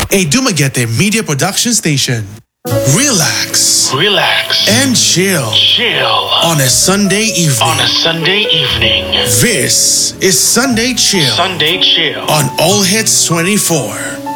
a Dumaguete Media Production Station. Relax. Relax. And chill. Chill. On a Sunday evening. On a Sunday evening. This is Sunday Chill. Sunday Chill. On All Hits 24.